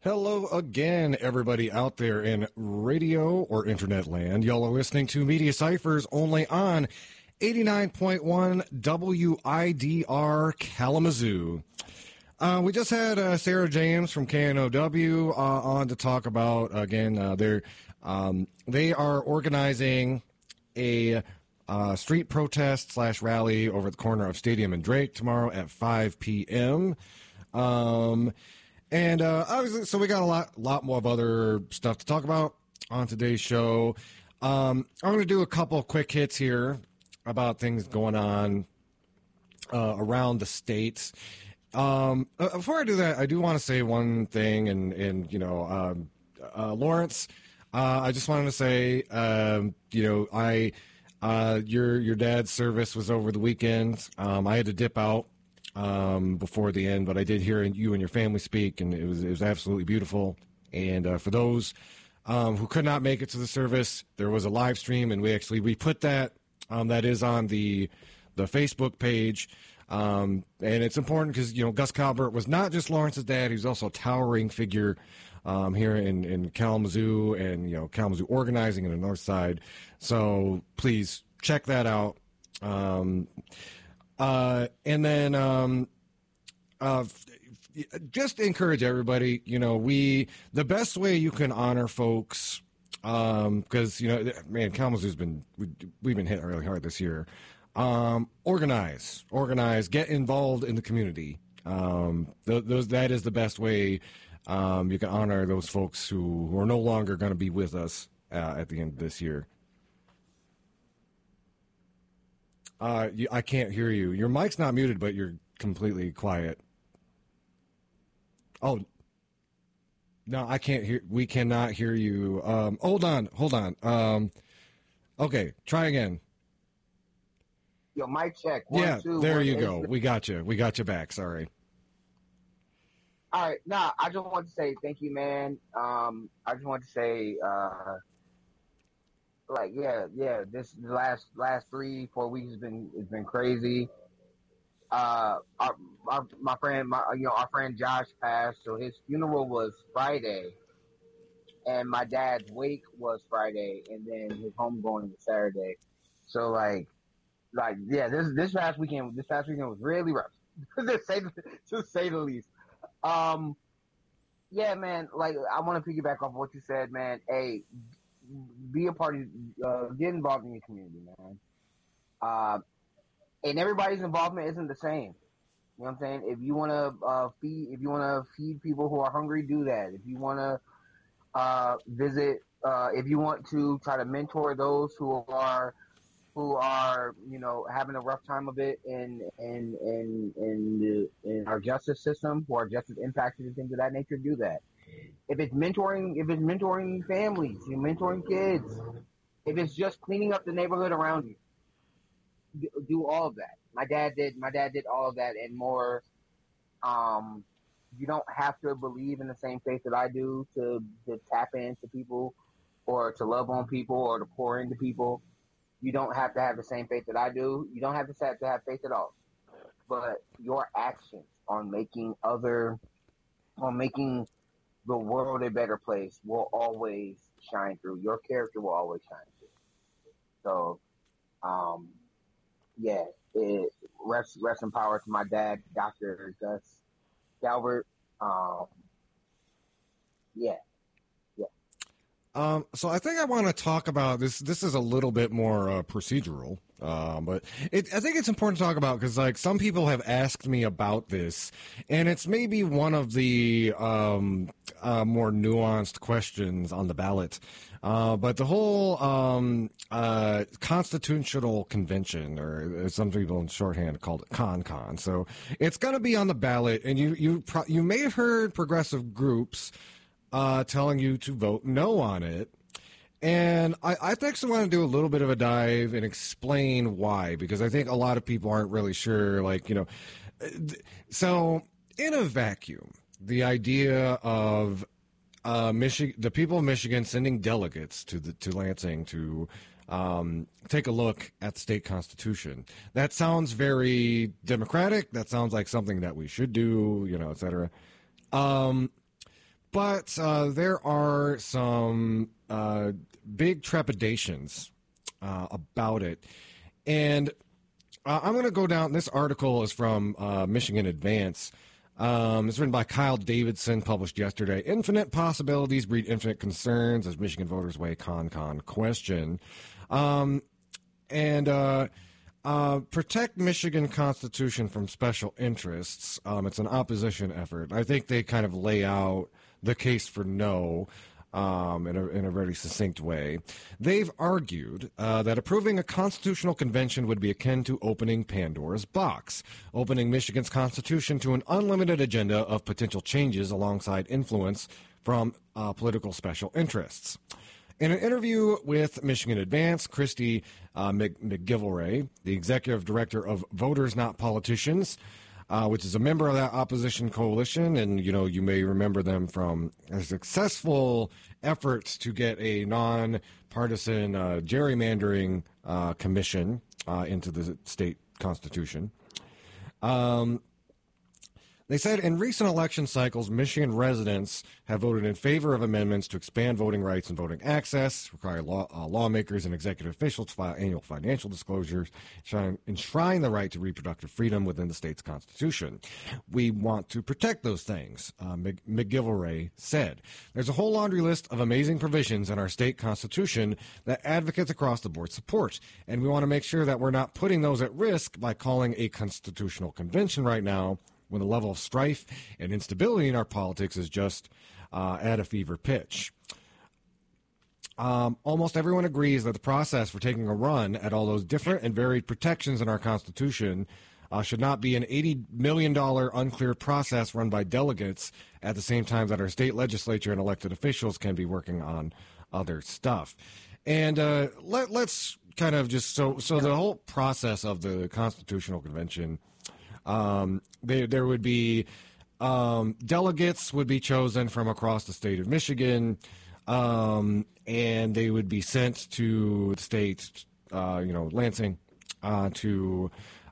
Hello again, everybody out there in radio or internet land. Y'all are listening to Media Ciphers only on 89.1 WIDR Kalamazoo. We just had Sarah James from KNOW on to talk about, again, they are organizing a street protest / rally over at the corner of Stadium and Drake tomorrow at 5 p.m. And obviously, so we got a lot more of other stuff to talk about on today's show. I'm going to do a couple of quick hits here about things going on around the states. Before I do that, I do want to say one thing, and Lawrence, I just wanted to say, your dad's service was over the weekend. I had to dip out before the end, but I did hear you and your family speak, and it was absolutely beautiful. And for those who could not make it to the service, there was a live stream, and we put that that is on the Facebook page. And it's important because Gus Calvert was not just Lawrence's dad; he was also a towering figure here in Kalamazoo, and Kalamazoo organizing in the North Side. So please check that out. And then just encourage everybody. The best way you can honor folks, because Kalamazoo's we've been hit really hard this year. Organize, get involved in the community. That is the best way you can honor those folks who are no longer going to be with us at the end of this year. I can't hear you. Your mic's not muted, but you're completely quiet. Oh, no, I can't hear. We cannot hear you. Hold on. Okay, try again. Yo, mic check. One, two, there you go. We got you. We got you back. Sorry. All right. I just want to say thank you, man. I just want to say, this last 3-4 weeks has been crazy. Our friend Josh passed, so his funeral was Friday, and my dad's wake was Friday, and then his homegoing was Saturday. So this past weekend was really rough, to say the least. Yeah, man. I want to piggyback off what you said, man. Hey, be a part of, get involved in your community, man. And everybody's involvement isn't the same. You know what I'm saying? If you want to feed people who are hungry, do that. If you want to visit, if you want to try to mentor those who are having a rough time of it in our justice system, who are justice impacted and things of that nature, do that. If it's mentoring families, you're mentoring kids. If it's just cleaning up the neighborhood around you, do all of that. My dad did all of that and more. You don't have to believe in the same faith that I do to tap into people or to love on people or to pour into people. You don't have to have the same faith that I do. You don't have to have faith at all. But your actions on making the world a better place will always shine through. Your character will always shine through. So, rest in power to my dad, Dr. Gus Calvert. So I think I want to talk about this. This is a little bit more procedural, but I think it's important to talk about because, some people have asked me about this, and it's maybe one of the more nuanced questions on the ballot. But the whole constitutional convention, or some people in shorthand called it CON-CON. So it's going to be on the ballot, and you may have heard progressive groups telling you to vote no on it. And I actually want to do a little bit of a dive and explain why, because I think a lot of people aren't really sure, so in a vacuum, the idea of the people of Michigan sending delegates to Lansing to take a look at the state constitution. That sounds very democratic. That sounds like something that we should do, et cetera. But there are some big trepidations about it. And I'm going to go down. This article is from Michigan Advance. It's written by Kyle Davidson, published yesterday. Infinite possibilities breed infinite concerns as Michigan voters weigh con question. Protect Michigan Constitution from special interests. It's an opposition effort. I think they kind of lay out the case for no in a very succinct way. They've argued that approving a constitutional convention would be akin to opening Pandora's box, opening Michigan's constitution to an unlimited agenda of potential changes alongside influence from political special interests. In an interview with Michigan Advance, Christy McGillivray, the executive director of Voters Not Politicians, which is a member of that opposition coalition, and you may remember them from a successful effort to get a non-partisan gerrymandering commission into the state constitution. They said in recent election cycles, Michigan residents have voted in favor of amendments to expand voting rights and voting access, require lawmakers and executive officials to file annual financial disclosures, enshrine the right to reproductive freedom within the state's constitution. We want to protect those things, McGillivray said. There's a whole laundry list of amazing provisions in our state constitution that advocates across the board support, and we want to make sure that we're not putting those at risk by calling a constitutional convention right now, when the level of strife and instability in our politics is just at a fever pitch. Almost everyone agrees that the process for taking a run at all those different and varied protections in our Constitution should not be an $80 million unclear process run by delegates at the same time that our state legislature and elected officials can be working on other stuff. And let's kind of just so the whole process of the Constitutional Convention. There would be delegates would be chosen from across the state of Michigan, and they would be sent to the state, Lansing, to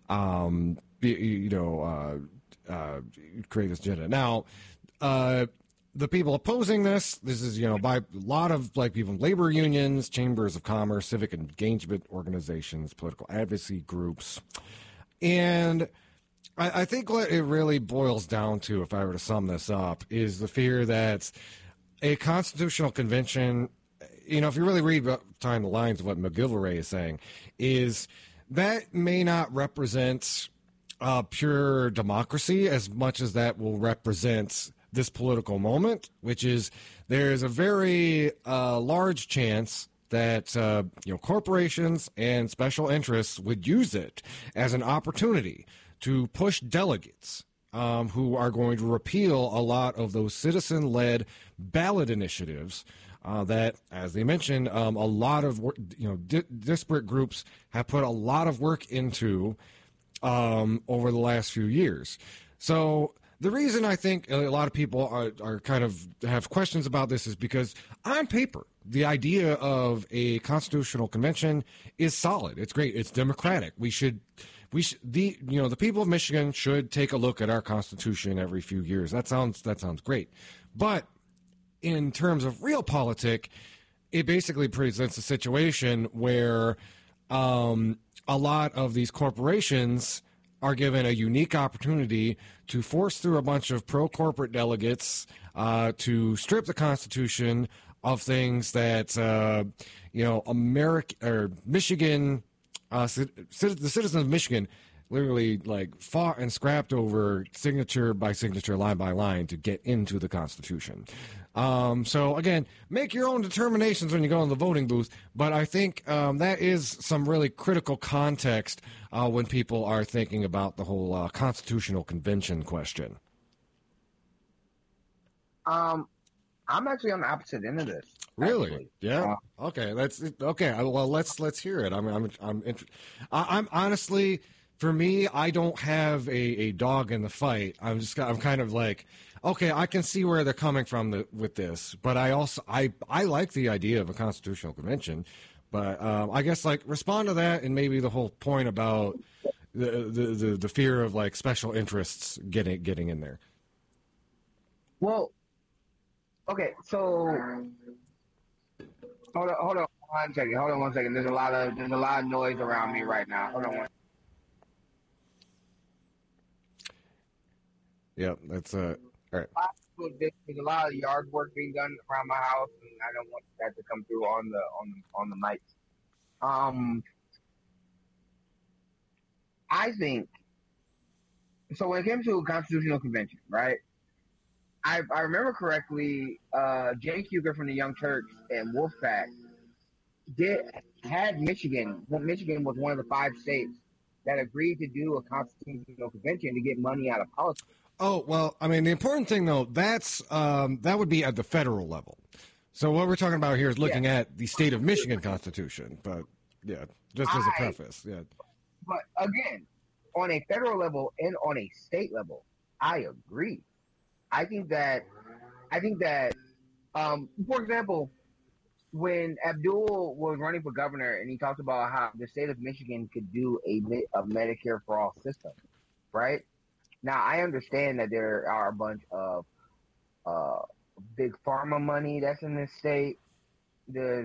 create this agenda. Now, the people opposing this is, by a lot of people, labor unions, chambers of commerce, civic engagement organizations, political advocacy groups, and I think what it really boils down to, if I were to sum this up, is the fear that a constitutional convention, if you really read behind the lines of what McGillivray is saying, is that may not represent pure democracy as much as that will represent this political moment, which is there's a very large chance that corporations and special interests would use it as an opportunity to push delegates who are going to repeal a lot of those citizen-led ballot initiatives that, as they mentioned, a lot of disparate groups have put a lot of work into over the last few years. So the reason I think a lot of people are kind of have questions about this is because on paper, the idea of a constitutional convention is solid. It's great. It's democratic. The people of Michigan should take a look at our Constitution every few years. That sounds great. But in terms of realpolitik, it basically presents a situation where a lot of these corporations are given a unique opportunity to force through a bunch of pro-corporate delegates to strip the Constitution of things that Michigan. The citizens of Michigan literally fought and scrapped over signature by signature, line by line to get into the Constitution. So again, make your own determinations when you go in the voting booth. But I think that is some really critical context when people are thinking about the whole constitutional convention question. I'm actually on the opposite end of this. Really? Actually. Yeah. Okay. Okay. Well, let's hear it. I'm honestly, for me, I don't have a dog in the fight. I'm kind of like, okay, I can see where they're coming from with this, but I like the idea of a constitutional convention. But I guess respond to that and maybe the whole point about the fear of special interests getting in there. Well, Okay, so hold on 1 second. Hold on 1 second. There's a lot of noise around me right now. Hold on one. Yeah, that's all right. There's a lot of yard work being done around my house, and I don't want that to come through on the mic. I think so. When it came to a constitutional convention, right? I remember correctly. Jay Huger from the Young Turks and Wolfpack had Michigan. Well, Michigan was one of the 5 states that agreed to do a constitutional convention to get money out of politics. Oh, well, I mean, the important thing, though, that would be at the federal level. So what we're talking about here is looking at the state of Michigan Constitution. But, yeah, just as a preface, yeah. But, again, on a federal level and on a state level, I agree. I think that, for example, when Abdul was running for governor and he talked about how the state of Michigan could do a Medicare for all system, right? Now, I understand that there are a bunch of big pharma money that's in this state. There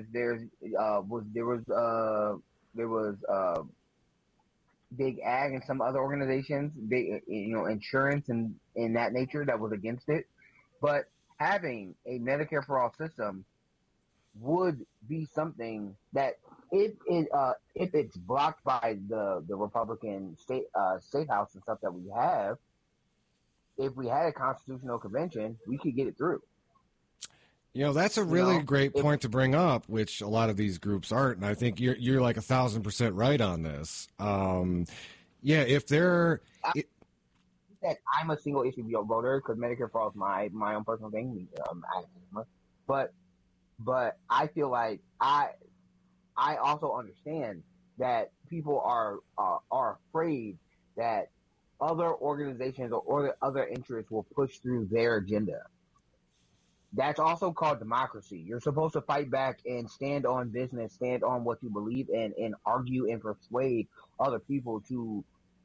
was big ag and some other organizations, big insurance and in that nature that was against it. But having a Medicare for all system would be something that if it's blocked by the Republican state house and stuff that we have, if we had a constitutional convention, we could get it through. That's a really great point to bring up, which a lot of these groups aren't, and I think you're like 1,000% right on this. If they're I'm a single issue voter because Medicare for all is my own personal thing. But I feel like I also understand that people are afraid that other organizations or other interests will push through their agenda. That's also called democracy. You're supposed to fight back and stand on business, stand on what you believe in, and argue and persuade other people to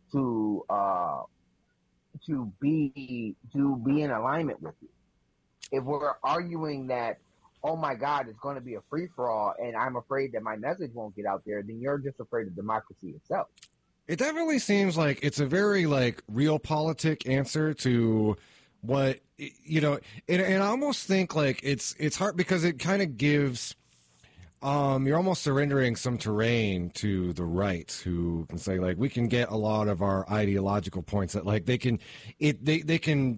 be in alignment with you. If we're arguing that, oh my God, it's going to be a free for all, and I'm afraid that my message won't get out there, then you're just afraid of democracy itself. It definitely seems like it's a very realpolitik answer to what and I almost think it's hard because it kind of gives you're almost surrendering some terrain to the right, who can say we can get a lot of our ideological points that they can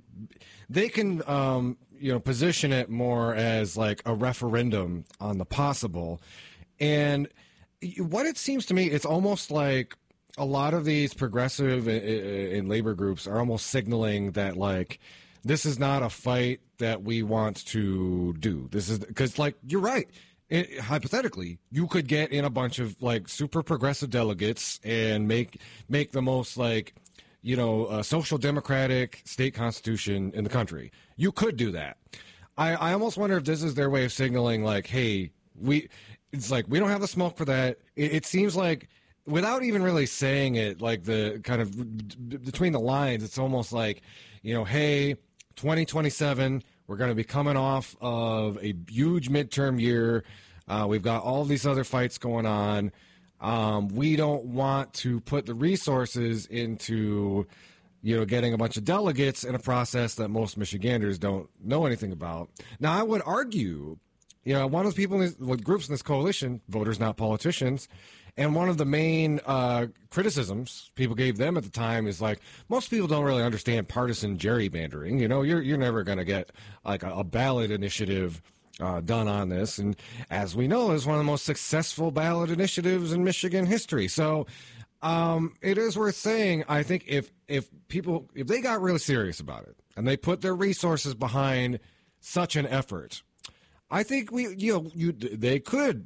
position it more as a referendum on the possible. And what it seems to me, it's almost like a lot of these progressive and labor groups are almost signaling that this is not a fight that we want to do. This is because you're right. Hypothetically, you could get in a bunch of super progressive delegates and make the most social democratic state constitution in the country. You could do that. I almost wonder if this is their way of signaling hey, we don't have the smoke for that. It seems like, without even really saying it, the kind of between the lines, it's almost hey, 2027, we're going to be coming off of a huge midterm year. We've got all these other fights going on. We don't want to put the resources into, getting a bunch of delegates in a process that most Michiganders don't know anything about. Now, I would argue, one of the people with groups in this coalition, Voters Not Politicians, and one of the main criticisms people gave them at the time is most people don't really understand partisan gerrymandering. You're never going to get a ballot initiative done on this, and as we know, it's one of the most successful ballot initiatives in Michigan history. So it is worth saying, I think, if they got really serious about it and they put their resources behind such an effort, I think we could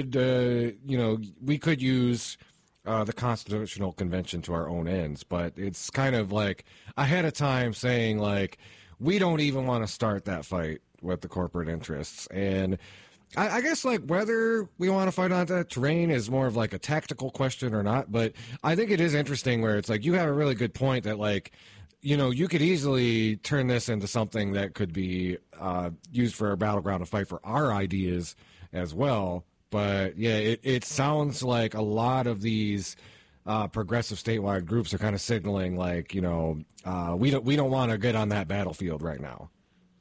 use the Constitutional Convention to our own ends, but it's kind of ahead of time saying we don't even want to start that fight with the corporate interests. And I guess whether we want to fight on that terrain is more of a tactical question or not, but I think it is interesting where it's you have a really good point that you could easily turn this into something that could be used for a battleground to fight for our ideas as well. But yeah, it sounds like a lot of these progressive statewide groups are kind of signaling like, we don't want to get on that battlefield right now.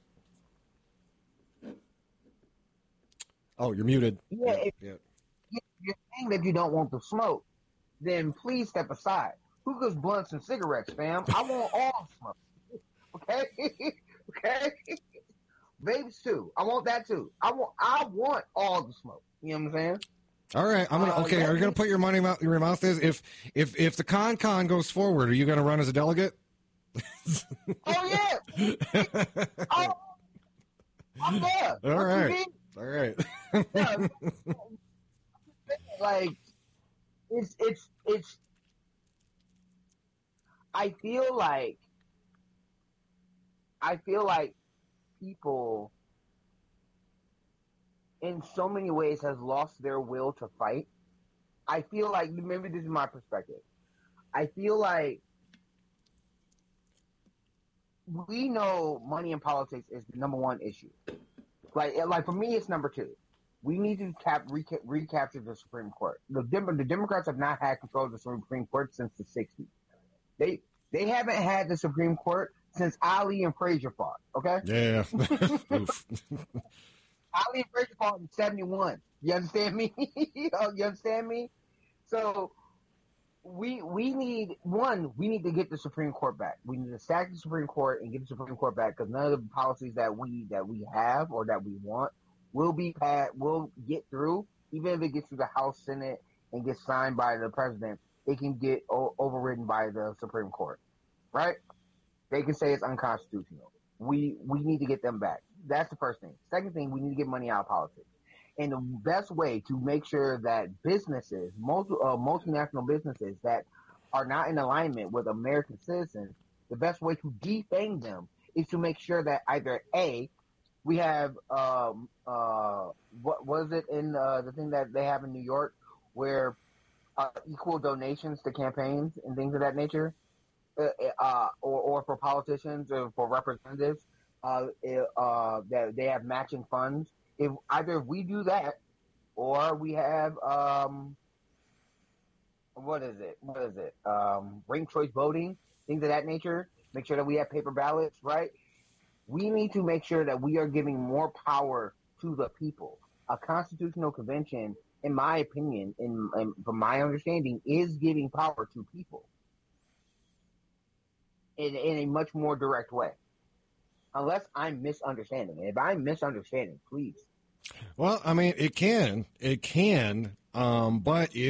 Oh, you're muted. Yeah, if you're saying that you don't want the smoke, then please step aside. Hookahs, blunts, and cigarettes, fam. I want all the smoke. Okay? Okay? Vapes too. I want that too. I want all the smoke. You know what I'm saying? All right, okay. Are you gonna put your money where your mouth is? If the con goes forward, are you gonna run as a delegate? Oh yeah. Oh, I'm there. All right. Yeah. Like it's. I feel like people in so many ways has lost their will to fight. I feel like, maybe this is my perspective, I feel like we know money in politics is the number one issue. Like for me, it's number two. We need to recapture the Supreme Court. The Democrats have not had control of the Supreme Court since the 60s. They haven't had the Supreme Court since Ali and Frazier fought. Okay. Yeah. Ali and Frazier fought in 1971. You understand me? You understand me? So we need to get the Supreme Court back. We need to sack the Supreme Court and get the Supreme Court back, because none of the policies that we have or that we want will get through. Even if it gets through the House, Senate, and gets signed by the president, it can get overridden by the Supreme Court, right? They can say it's unconstitutional. We need to get them back. That's the first thing. Second thing, we need to get money out of politics. And the best way to make sure that businesses, multinational businesses that are not in alignment with American citizens, the best way to defang them is to make sure that either A, we have what was it in the thing that they have in New York, where equal donations to campaigns and things of that nature, or for politicians or for representatives, that they have matching funds. If we do that, or we have what is it? Ranked choice voting, things of that nature. Make sure that we have paper ballots, right? We need to make sure that we are giving more power to the people. A constitutional convention, in my opinion, from my understanding, is giving power to people in a much more direct way. Unless I'm misunderstanding. And if I'm misunderstanding, please. Well, I mean, it can, but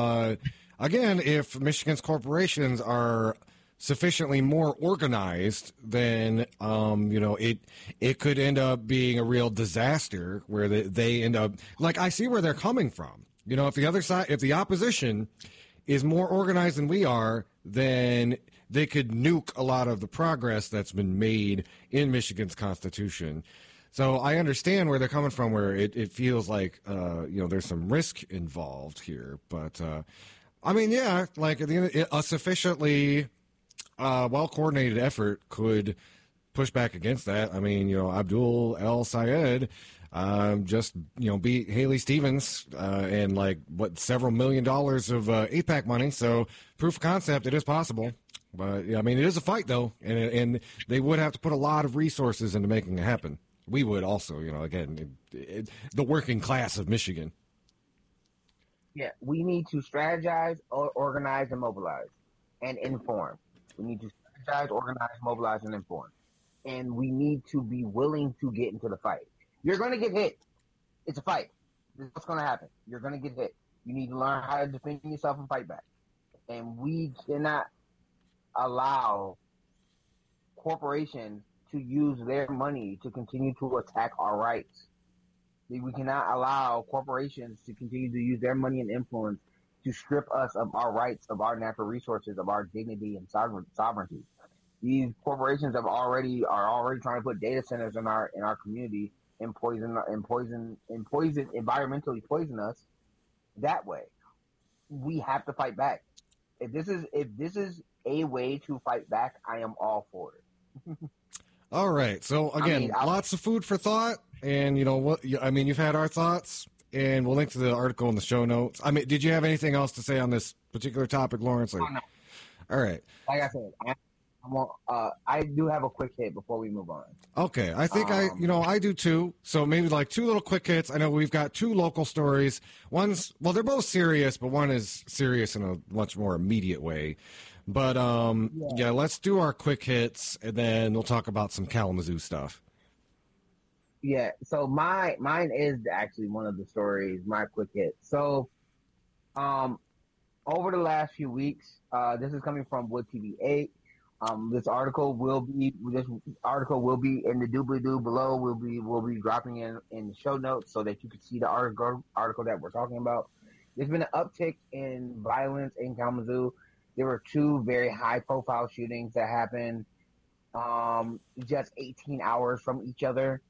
if Michigan's corporations are sufficiently more organized, then it could end up being a real disaster where they end up, like, I see where they're coming from. If the opposition is more organized than we are, then they could nuke a lot of the progress that's been made in Michigan's Constitution. So I understand where they're coming from, where it feels like, there's some risk involved here. But, like at the end, a sufficiently well-coordinated effort could push back against that. I mean, Abdul El Sayed just, beat Haley Stevens and several $1 million of AIPAC money. So proof of concept, it is possible. But, I mean, it is a fight, though, and they would have to put a lot of resources into making it happen. We would also, again, the working class of Michigan. Yeah, we need to strategize, organize, and mobilize, and inform. We need to strategize, organize, mobilize, and inform. And we need to be willing to get into the fight. You're going to get hit. It's a fight. This is what's going to happen. You're going to get hit. You need to learn how to defend yourself and fight back. And we cannot allow corporations to use their money to continue to attack our rights. We cannot allow corporations to continue to use their money and influence to strip us of our rights, of our natural resources, of our dignity and sovereignty. These corporations are already trying to put data centers in our community and environmentally poison us that way. We have to fight back. If this is a way to fight back, I am all for it. All right. So again, lots of food for thought, and you know what? I mean, you've had our thoughts, and we'll link to the article in the show notes. I mean, did you have anything else to say on this particular topic, Lawrence? Like, Oh, no. All right. Like I said, I do have a quick hit before we move on. Okay, I think I do too. So maybe like two little quick hits. I know we've got two local stories. They're both serious, but one is serious in a much more immediate way. But let's do our quick hits, and then we'll talk about some Kalamazoo stuff. Yeah, so mine is actually one of the stories, my quick hit. So, over the last few weeks, this is coming from Wood TV 8. This article will be in the doobly-doo below. We'll be dropping in the show notes so that you can see the article that we're talking about. There's been an uptick in violence in Kalamazoo. There were two very high-profile shootings that happened just 18 hours from each other.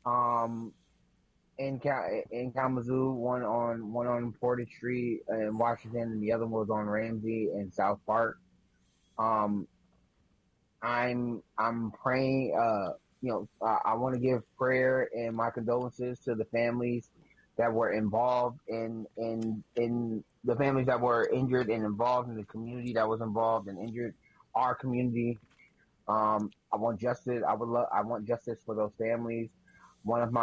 In Kalamazoo, one on Portage Street in Washington, and the other one was on Ramsey in South Park. I'm praying. I want to give prayer and my condolences to the families that were involved in the families that were injured and involved in the community that was involved and injured our community. I want justice. I want justice for those families. And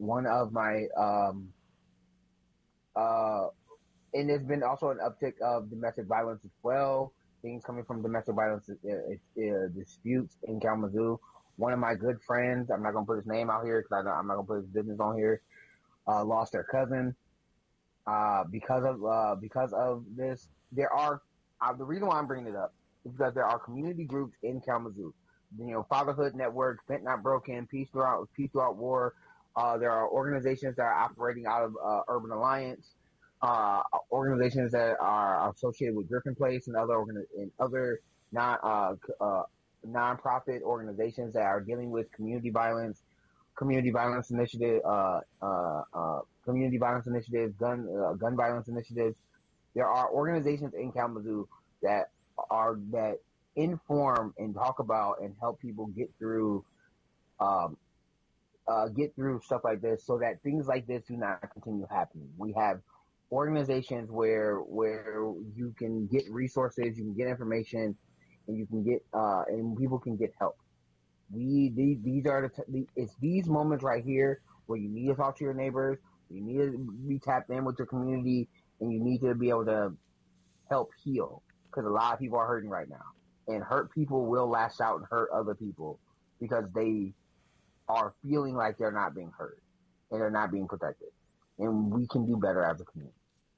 there's been also an uptick of domestic violence as well. Things coming from domestic violence disputes in Kalamazoo. One of my good friends, I'm not going to put his name out here because I'm not going to put his business on here, lost their cousin because of this. There are the reason why I'm bringing it up is because there are community groups in Kalamazoo. Fatherhood Network, Bent Not Broken, Peace Throughout War. There are organizations that are operating out of Urban Alliance. Organizations that are associated with Griffin Place and other nonprofit organizations that are dealing with community violence initiative, gun violence initiatives. There are organizations in Kalamazoo that inform and talk about and help people get through stuff like this so that things like this do not continue happening. We have organizations where you can get resources, you can get information, and you can get and people can get help. It's these moments right here where you need to talk to your neighbors, you need to be tapped in with your community, and you need to be able to help heal, because a lot of people are hurting right now. And hurt people will lash out and hurt other people because they are feeling like they're not being heard and they're not being protected. And we can do better as a community.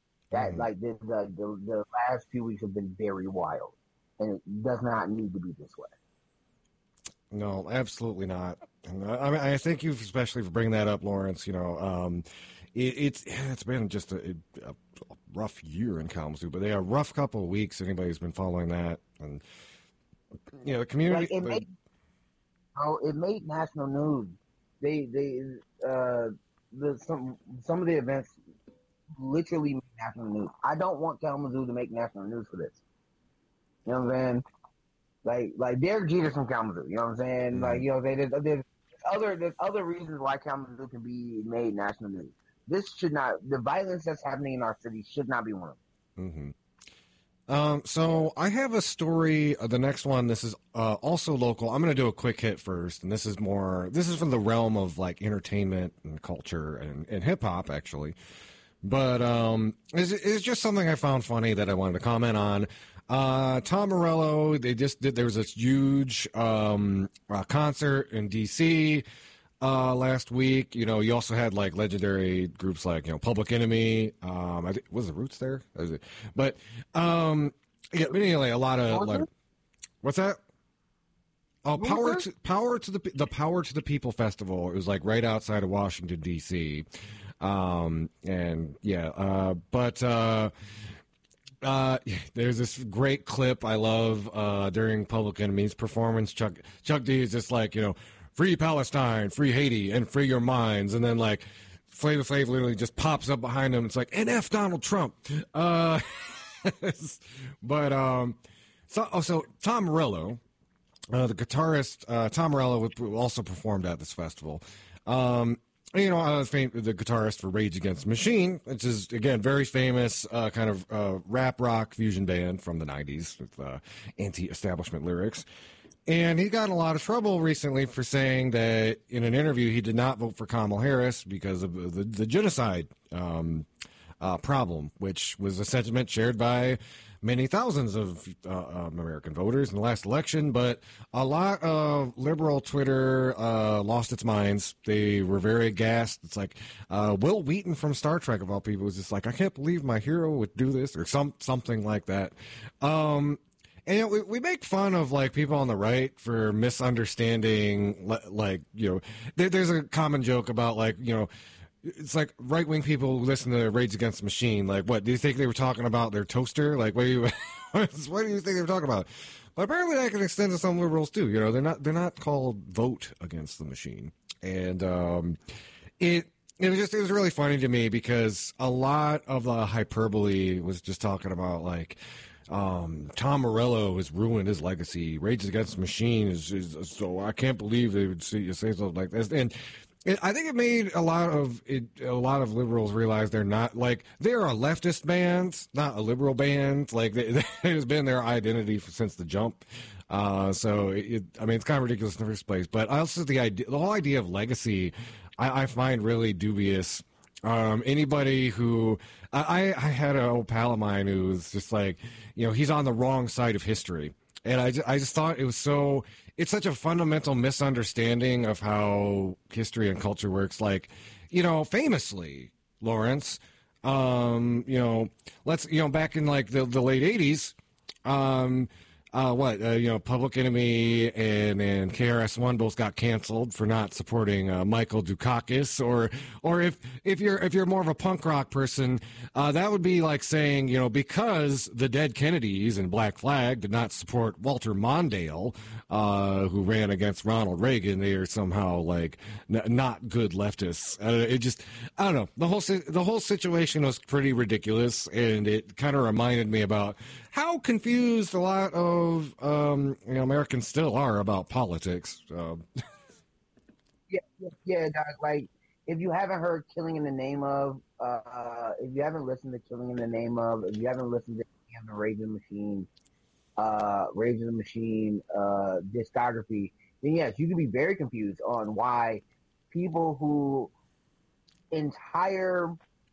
The last few weeks have been very wild, and it does not need to be this way. No, absolutely not. And I thank you especially for bringing that up, Lawrence. It's been just a rough year in Kalamazoo, but they are a rough couple of weeks. Anybody's been following that, and the community. It made national news. Some of the events literally made national news. I don't want Kalamazoo to make national news for this. You know what I'm saying? Like Derek Jeter's from Kalamazoo. You know what I'm saying? Mm-hmm. There's other reasons why Kalamazoo can be made national news. This should not. The violence that's happening in our city should not be one of them. Mm-hmm. So I have a story. The next one, this is also local. I'm going to do a quick hit first, and this is from the realm of like entertainment and culture and hip hop actually. But it's just something I found funny that I wanted to comment on. Tom Morello, there was this huge concert in DC last week. You also had like legendary groups like Public Enemy. I think was the Roots there, but anyway, a lot of what's that? Oh, Power to the People Festival. It was like right outside of Washington D.C. There's this great clip I love during Public Enemy's performance. Chuck D is just like, free Palestine, free Haiti, and free your minds. And then like Flavor Flav literally just pops up behind him. It's like, NF Donald Trump. But So Tom Morello, the guitarist, Tom Morello also performed at this festival. The guitarist for Rage Against the Machine, which is, again, very famous kind of rap rock fusion band from the 90s with anti-establishment lyrics. And he got in a lot of trouble recently for saying that in an interview he did not vote for Kamala Harris because of the genocide problem, which was a sentiment shared by many thousands of American voters in the last election. But a lot of liberal Twitter lost its minds. They were very aghast. It's like Will Wheaton from Star Trek, of all people, was just like, I can't believe my hero would do this, or something like that. And we make fun of like people on the right for misunderstanding, there's a common joke about it's like right-wing people who listen to Rage Against the Machine. Like, what, do you think they were talking about their toaster? Like, what do you think they were talking about? But apparently that can extend to some liberals too. They're not called Vote Against the Machine. And it was really funny to me because a lot of the hyperbole was just talking about like, Tom Morello has ruined his legacy. Rage Against the Machine is so I can't believe they would say something like this. And I think it made a lot of liberals realize they're not like they're a leftist band, not a liberal band. Like it has been their identity since the jump. It's kind of ridiculous in the first place. But also the whole idea of legacy, I find really dubious. Anybody who I had an old pal of mine who was just like, he's on the wrong side of history. And I just thought it's such a fundamental misunderstanding of how history and culture works. Like, famously, Lawrence, back in like the late 80s, Public Enemy and KRS-One both got canceled for not supporting Michael Dukakis, or if you're more of a punk rock person, that would be like saying, because the Dead Kennedys and Black Flag did not support Walter Mondale, who ran against Ronald Reagan, they are somehow like not good leftists. I don't know. The whole situation was pretty ridiculous, and it kind of reminded me about how confused a lot of Americans still are about politics. Yeah, guys. Like, if you haven't heard "Killing in the Name of," if you haven't listened to "Killing in the Name of," if you haven't listened to the Rage Against the Machine discography, then yes, you can be very confused on why people who entire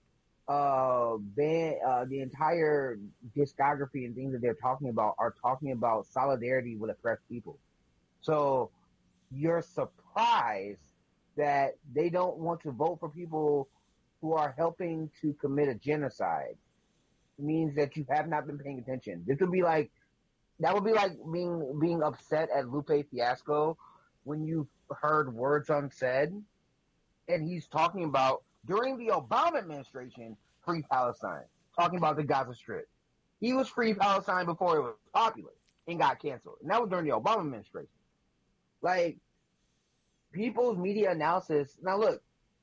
the entire discography and things that they're talking about are talking about solidarity with oppressed people. So you're surprised that they don't want to vote for people who are helping to commit a genocide. It means that you have not been paying attention. That would be like being upset at Lupe Fiasco when you heard Words Unsaid, and he's talking about during the Obama administration, Free Palestine, talking about the Gaza Strip. He was Free Palestine before it was popular and got canceled. And that was during the Obama administration. Like, people's media analysis. Now, look,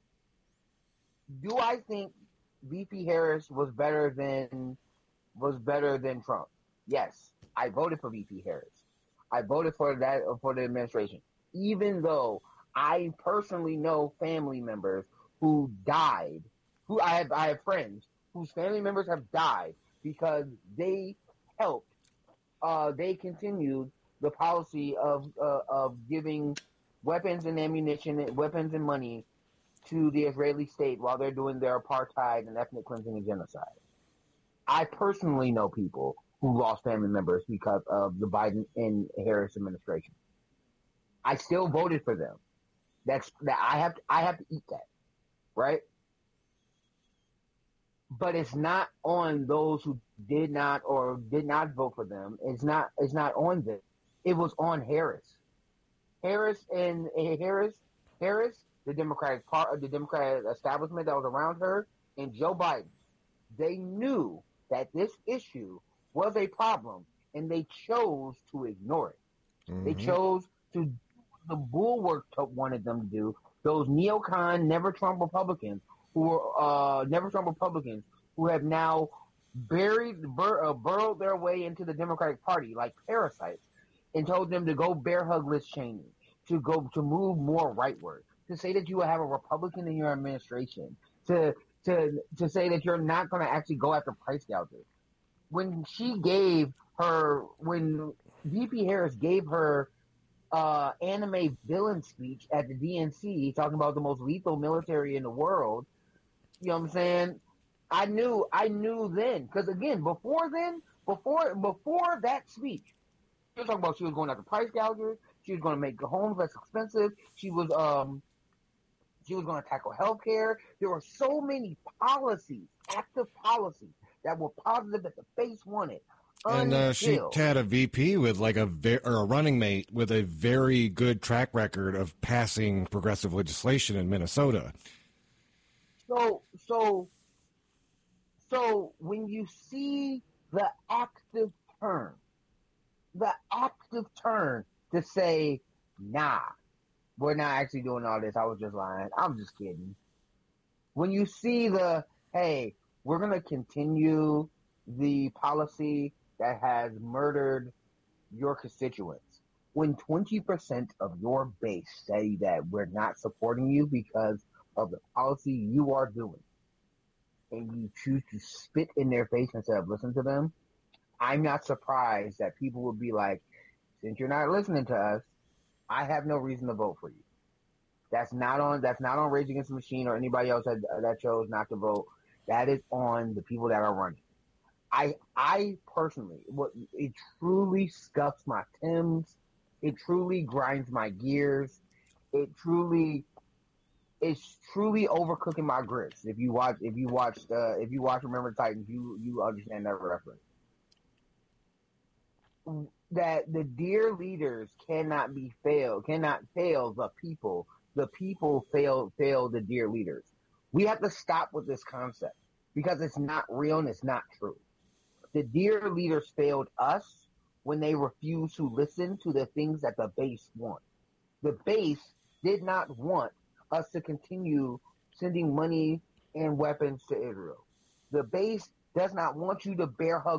do I think VP Harris was better than Trump? Yes. I voted for VP Harris. I voted for the administration. Even though I personally know family members who died, I have friends whose family members have died because they helped, they continued the policy of giving weapons and ammunition, weapons and money to the Israeli state while they're doing their apartheid and ethnic cleansing and genocide. I personally know people who lost family members because of the Biden and Harris administration. I still voted for them. I have to eat that, right? But it's not on those who did not vote for them. It's not on them. It was on Harris. Harris, the Democratic establishment that was around her, and Joe Biden. They knew that this issue was a problem, and they chose to ignore it. Mm-hmm. They chose to do what the bulwark wanted them to do. Those neocon, never Trump Republicans who have now burrowed their way into the Democratic Party like parasites, and told them to go bear hug Liz Cheney, to move more rightward, to say that you will have a Republican in your administration, to say that you're not going to actually go after price gougers. When VP Harris gave her anime villain speech at the DNC, talking about the most lethal military in the world, you know what I'm saying? I knew then, because again, before that speech, she was talking about she was going after price gougers. She was going to make the homes less expensive. She was going to tackle healthcare. There were so many policies, active policies, that were positive that the base wanted. And she had a VP with like a running mate with a very good track record of passing progressive legislation in Minnesota. So when you see the active turn to say, nah, we're not actually doing all this. I was just lying. I'm just kidding. When you see hey, we're going to continue the policy that has murdered your constituents. When 20% of your base say that we're not supporting you because of the policy you are doing, and you choose to spit in their face instead of listen to them, I'm not surprised that people will be like, since you're not listening to us, I have no reason to vote for you. That's not on Rage Against the Machine or anybody else that chose not to vote. That is on the people that are running. I personally, it truly scuffs my Timbs. It truly grinds my gears. It's truly overcooking my grits. If you watch Remember the Titans, you understand that reference. That the dear leaders cannot fail the people. The people fail the dear leaders. We have to stop with this concept because it's not real and it's not true. The dear leaders failed us when they refused to listen to the things that the base want. The base did not want us to continue sending money and weapons to Israel. The base does not want you to bear hug